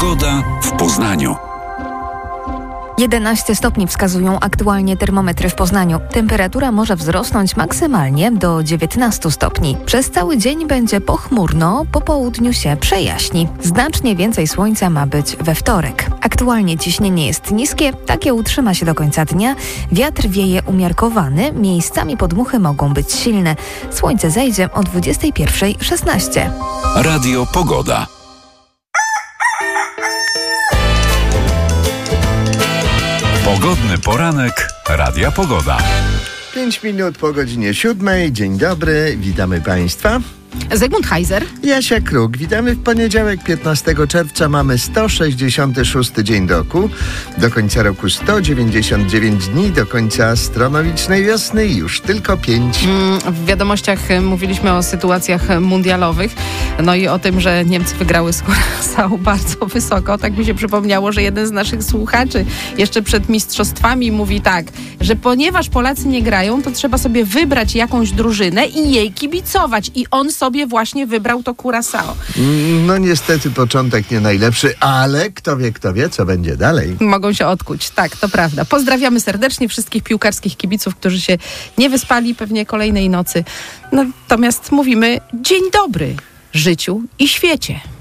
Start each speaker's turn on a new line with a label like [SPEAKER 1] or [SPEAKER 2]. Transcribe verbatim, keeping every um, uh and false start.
[SPEAKER 1] Pogoda w Poznaniu.
[SPEAKER 2] jedenaście stopni wskazują aktualnie termometry w Poznaniu. Temperatura może wzrosnąć maksymalnie do dziewiętnaście stopni. Przez cały dzień będzie pochmurno, po południu się przejaśni. Znacznie więcej słońca ma być we wtorek. Aktualnie ciśnienie jest niskie, takie utrzyma się do końca dnia. Wiatr wieje umiarkowany, miejscami podmuchy mogą być silne. Słońce zejdzie o dwudziestej pierwszej szesnaście.
[SPEAKER 1] Radio Pogoda. Pogodny poranek Radia Pogoda.
[SPEAKER 3] Pięć minut po godzinie siódmej. Dzień dobry, witamy Państwa.
[SPEAKER 4] Zygmunt Heiser.
[SPEAKER 3] Jasia Kruk. Witamy w poniedziałek, piętnastego czerwca. Mamy sto sześćdziesiąty szósty dzień roku. Do końca roku sto dziewięćdziesiąt dziewięć dni. Do końca astronomicznej wiosny już tylko pięć.
[SPEAKER 4] Mm, w wiadomościach mówiliśmy o sytuacjach mundialowych. No i o tym, że Niemcy wygrały z Curaçao bardzo wysoko. Tak mi się przypomniało, że jeden z naszych słuchaczy jeszcze przed mistrzostwami mówi tak, że ponieważ Polacy nie grają, to trzeba sobie wybrać jakąś drużynę i jej kibicować. I on sobie właśnie wybrał to Curaçao.
[SPEAKER 3] No niestety początek nie najlepszy, ale kto wie, kto wie, co będzie dalej.
[SPEAKER 4] Mogą się odkuć, tak, to prawda. Pozdrawiamy serdecznie wszystkich piłkarskich kibiców, którzy się nie wyspali pewnie kolejnej nocy. Natomiast mówimy dzień dobry życiu i świecie.